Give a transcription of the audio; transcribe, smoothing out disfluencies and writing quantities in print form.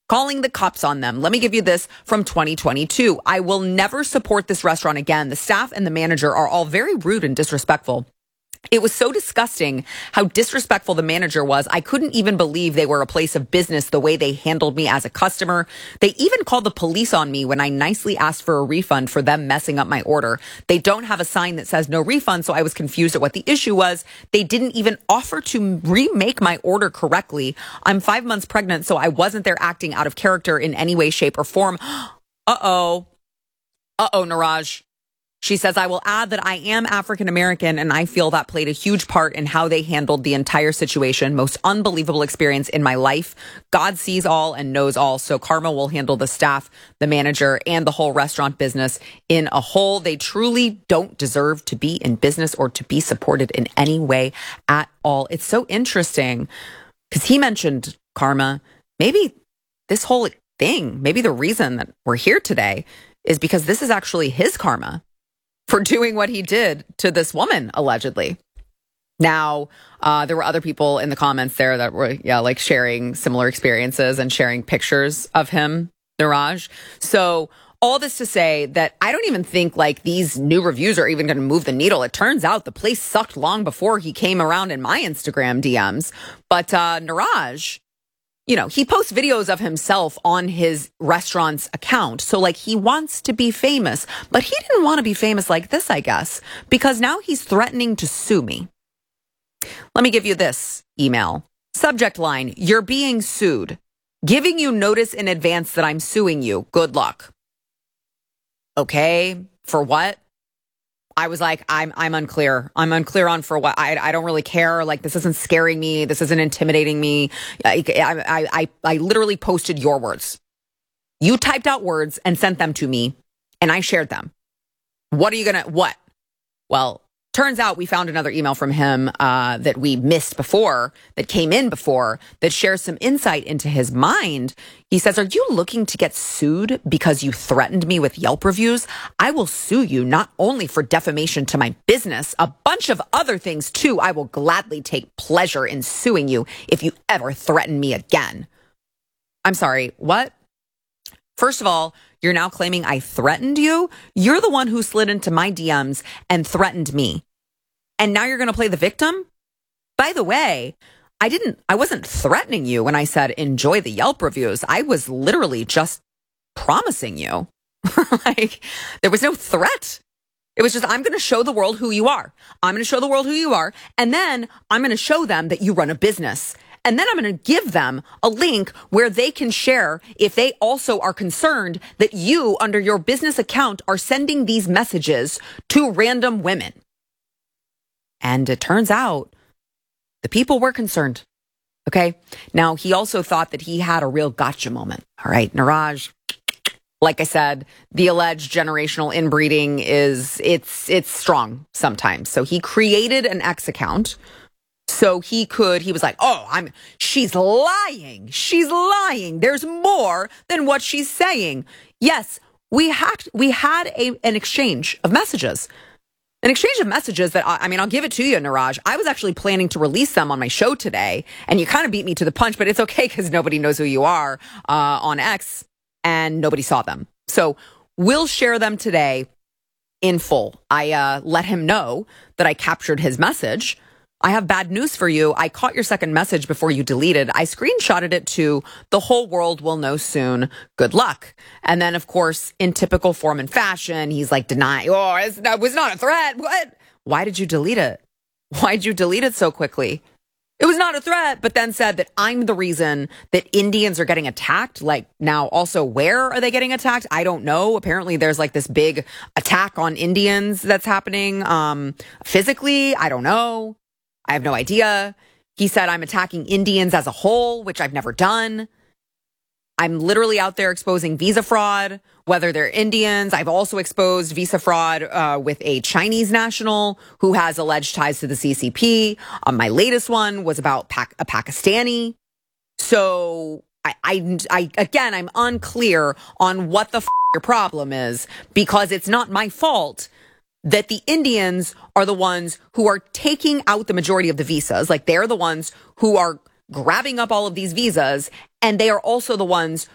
calling the cops on them. Let me give you this from 2022. I will never support this restaurant again. The staff and the manager are all very rude and disrespectful. It was so disgusting how disrespectful the manager was. I couldn't even believe they were a place of business the way they handled me as a customer. They even called the police on me when I nicely asked for a refund for them messing up my order. They don't have a sign that says no refund, so I was confused at what the issue was. They didn't even offer to remake my order correctly. I'm 5 months pregnant, so I wasn't there acting out of character in any way, shape, or form. Uh-oh, Niraj. She says, I will add that I am African American and I feel that played a huge part in how they handled the entire situation. Most unbelievable experience in my life. God sees all and knows all. So karma will handle the staff, the manager, and the whole restaurant business in a whole. They truly don't deserve to be in business or to be supported in any way at all. It's so interesting because he mentioned karma. Maybe this whole thing, maybe the reason that we're here today is because this is actually his karma for doing what he did to this woman, allegedly. Now, there were other people in the comments there that were, like sharing similar experiences and sharing pictures of him, Niraj. So all this to say that I don't even think like these new reviews are even going to move the needle. It turns out the place sucked long before he came around in my Instagram DMs. But Niraj, he posts videos of himself on his restaurant's account. So like he wants to be famous, but he didn't want to be famous like this, I guess, because now he's threatening to sue me. Let me give you this email. Subject line, you're being sued. Giving you notice in advance that I'm suing you. Good luck. Okay, for what? I was like, I'm unclear. I'm unclear on for what. I don't really care. Like, this isn't scaring me. This isn't intimidating me. I literally posted your words. You typed out words and sent them to me, and I shared them. What? Well, turns out we found another email from him that we missed before, that came in before, that shares some insight into his mind. He says, are you looking to get sued because you threatened me with Yelp reviews? I will sue you not only for defamation to my business, a bunch of other things too. I will gladly take pleasure in suing you if you ever threaten me again. I'm sorry, what? First of all, you're now claiming I threatened you? You're the one who slid into my DMs and threatened me. And now you're going to play the victim? By the way, I wasn't threatening you when I said enjoy the Yelp reviews. I was literally just promising you. Like, there was no threat. It was just, I'm going to show the world who you are. I'm going to show the world who you are. And then I'm going to show them that you run a business. And then I'm going to give them a link where they can share if they also are concerned that you, under your business account, are sending these messages to random women. And it turns out the people were concerned. Okay. Now, he also thought that he had a real gotcha moment. All right, Niraj, like I said, the alleged generational inbreeding it's strong sometimes. So he created an X account. So he was like, she's lying. She's lying. There's more than what she's saying. Yes, we had an exchange of messages. An exchange of messages that, I'll give it to you, Niraj. I was actually planning to release them on my show today, and you kind of beat me to the punch, but it's okay because nobody knows who you are on X, and nobody saw them. So we'll share them today in full. I let him know that I captured his message. I have bad news for you. I caught your second message before you deleted. I screenshotted it to the whole world will know soon. Good luck. And then, of course, in typical form and fashion, he's like denying, that was not a threat. What? Why did you delete it? Why'd you delete it so quickly? It was not a threat, but then said that I'm the reason that Indians are getting attacked. Like, now also, where are they getting attacked? I don't know. Apparently there's like this big attack on Indians that's happening physically. I don't know. I have no idea. He said I'm attacking Indians as a whole, which I've never done. I'm literally out there exposing visa fraud, whether they're Indians. I've also exposed visa fraud with a Chinese national who has alleged ties to the CCP. My latest one was about a Pakistani. So I'm unclear on what the your problem is, because it's not my fault that the Indians are the ones who are taking out the majority of the visas. Like, they're the ones who are grabbing up all of these visas, and they are also the ones